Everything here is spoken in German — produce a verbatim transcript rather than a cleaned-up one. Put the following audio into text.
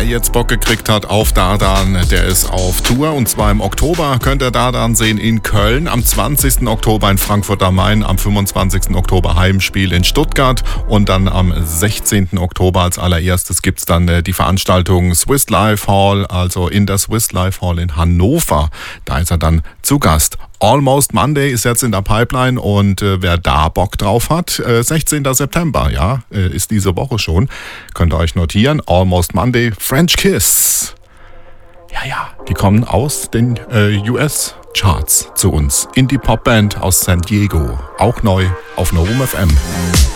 Wer jetzt Bock gekriegt hat auf Dardan, der ist auf Tour. Und zwar im Oktober könnt ihr Dardan sehen in Köln, am zwanzigsten Oktober in Frankfurt am Main, am fünfundzwanzigsten Oktober Heimspiel in Stuttgart und dann am sechzehnten Oktober als allererstes gibt es dann äh, die Veranstaltung Swiss Life Hall, also in der Swiss Life Hall in Hannover. Da ist er dann zu Gast. Almost Monday ist jetzt in der Pipeline und äh, wer da Bock drauf hat, äh, sechzehnten September, ja, äh, ist diese Woche schon. Könnt ihr euch notieren. Almost Monday, French Kiss. Ja, ja, die kommen aus den äh, U S-Charts zu uns. Indie-Pop-Band aus San Diego. Auch neu auf Novum F M.